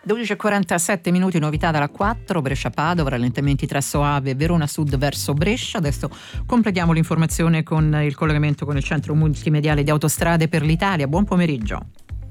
12:47 minuti, novità dalla 4, Brescia-Padova, rallentamenti tra Soave e Verona Sud verso Brescia. Adesso completiamo l'informazione con il collegamento con il centro multimediale di Autostrade per l'Italia. Buon pomeriggio.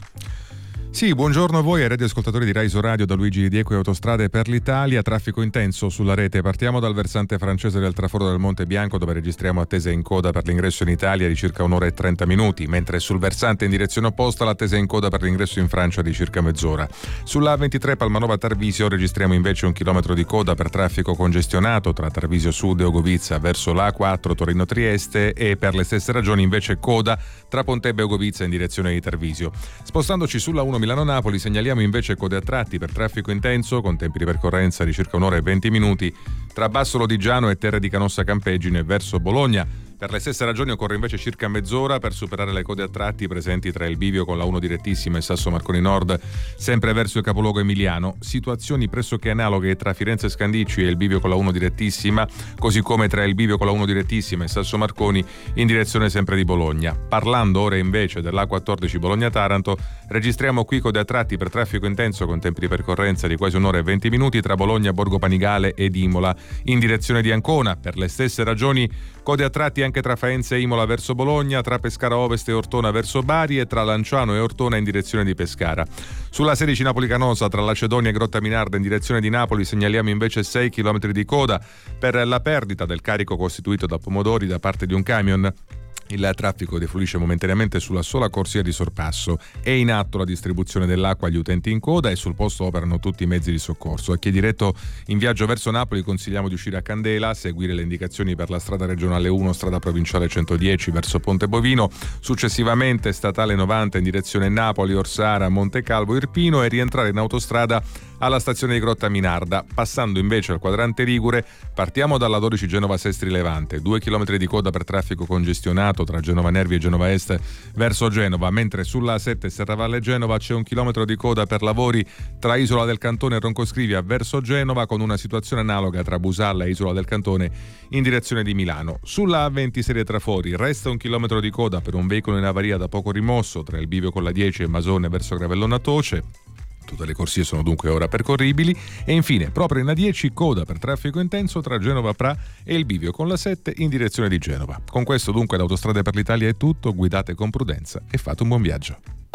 Sì, buongiorno a voi e radioascoltatori di Rai Radio da Luigi Dieco e Autostrade per l'Italia. Traffico intenso sulla rete. Partiamo dal versante francese del traforo del Monte Bianco, dove registriamo attesa in coda per l'ingresso in Italia di circa 1 ora e 30 minuti, mentre sul versante in direzione opposta l'attesa in coda per l'ingresso in Francia di circa mezz'ora. Sulla A23 Palmanova Tarvisio registriamo invece 1 chilometro di coda per traffico congestionato tra Tarvisio Sud e Ogovizza verso l'A4 Torino Trieste, e per le stesse ragioni invece coda tra Pontebbe e Ogovizza in direzione di Tarvisio. Spostandoci sulla 1 Milano-Napoli segnaliamo invece code a tratti per traffico intenso con tempi di percorrenza di circa 1 ora e 20 minuti tra Bassolo di Giano e Terre di Canossa Campeggine verso Bologna. Per le stesse ragioni occorre invece circa mezz'ora per superare le code a tratti presenti tra il bivio con la 1 direttissima e Sasso Marconi Nord, sempre verso il capoluogo emiliano. Situazioni pressoché analoghe tra Firenze Scandicci e il bivio con la 1 direttissima, così come tra il bivio con la 1 direttissima e Sasso Marconi in direzione sempre di Bologna. Parlando ora invece dell'A14 Bologna-Taranto, registriamo qui code a tratti per traffico intenso con tempi di percorrenza di quasi 1 ora e 20 minuti tra Bologna, Borgo Panigale ed Imola in direzione di Ancona. Per le stesse ragioni code a tratti anche tra Faenza e Imola verso Bologna, tra Pescara Ovest e Ortona verso Bari e tra Lanciano e Ortona in direzione di Pescara. Sulla 16 Napoli-Canosa tra Lacedonia e Grotta Minarda in direzione di Napoli segnaliamo invece 6 km di coda per la perdita del carico costituito da pomodori da parte di un camion. Il traffico defluisce momentaneamente sulla sola corsia di sorpasso. È in atto la distribuzione dell'acqua agli utenti in coda e sul posto operano tutti i mezzi di soccorso. A chi è diretto in viaggio verso Napoli consigliamo di uscire a Candela, seguire le indicazioni per la strada regionale 1, strada provinciale 110 verso Ponte Bovino, successivamente statale 90 in direzione Napoli, Orsara, Montecalvo, Irpino e rientrare in autostrada alla stazione di Grotta Minarda. Passando invece al quadrante Ligure, partiamo dalla 12 Genova Sestri Levante, 2 km di coda per traffico congestionato tra Genova Nervi e Genova Est verso Genova, mentre sulla A7 Serravalle Genova c'è 1 chilometro di coda per lavori tra Isola del Cantone e Roncoscrivia verso Genova, con una situazione analoga tra Busalla e Isola del Cantone in direzione di Milano. Sulla A20 Serie Trafori resta 1 chilometro di coda per un veicolo in avaria da poco rimosso tra il bivio con la 10 e Masone verso Gravellona Toce. Tutte le corsie sono dunque ora percorribili. E infine, proprio in A10, coda per traffico intenso tra Genova Pra e il bivio con la 7 in direzione di Genova. Con questo dunque da Autostrade per l'Italia è tutto, guidate con prudenza e fate un buon viaggio.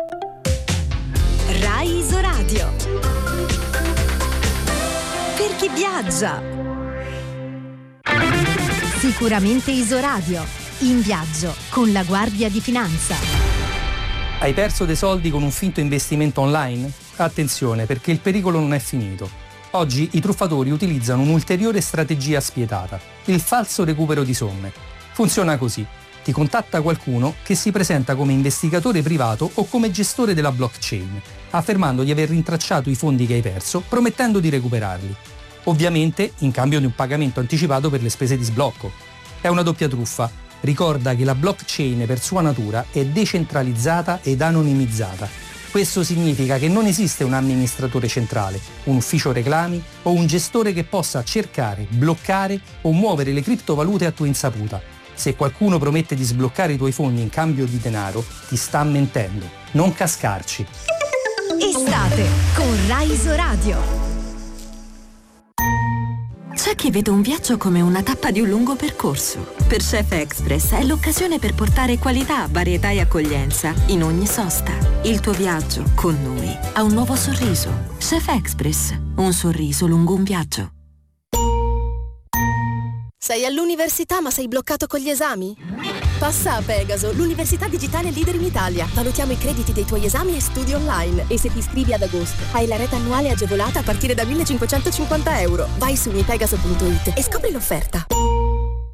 Rai Radio. Per chi viaggia. Sicuramente Isoradio. In viaggio con la Guardia di Finanza. Hai perso dei soldi con un finto investimento online? Attenzione, perché il pericolo non è finito. Oggi i truffatori utilizzano un'ulteriore strategia spietata, il falso recupero di somme. Funziona così: ti contatta qualcuno che si presenta come investigatore privato o come gestore della blockchain, affermando di aver rintracciato i fondi che hai perso, promettendo di recuperarli. Ovviamente in cambio di un pagamento anticipato per le spese di sblocco. È una doppia truffa. Ricorda che la blockchain per sua natura è decentralizzata ed anonimizzata. Questo significa che non esiste un amministratore centrale, un ufficio reclami o un gestore che possa cercare, bloccare o muovere le criptovalute a tua insaputa. Se qualcuno promette di sbloccare i tuoi fondi in cambio di denaro, ti sta mentendo. Non cascarci. Estate con Rai Radio. C'è chi vede un viaggio come una tappa di un lungo percorso. Per Chef Express è l'occasione per portare qualità, varietà e accoglienza in ogni sosta. Il tuo viaggio, con noi, ha un nuovo sorriso. Chef Express, un sorriso lungo un viaggio. Sei all'università ma sei bloccato con gli esami? Passa a Pegaso, l'università digitale leader in Italia. Valutiamo i crediti dei tuoi esami e studi online. E se ti iscrivi ad agosto, hai la rete annuale agevolata a partire da €1.550. Vai su unipegaso.it e scopri l'offerta.